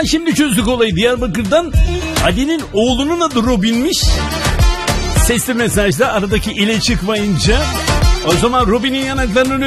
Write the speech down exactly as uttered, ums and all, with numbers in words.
şimdi çözdük olayı. Diyarbakır'dan Ali'nin oğlunun adı Robin'miş. Sesli mesajda aradaki ile çıkmayınca o zaman Robin'in yanaklarını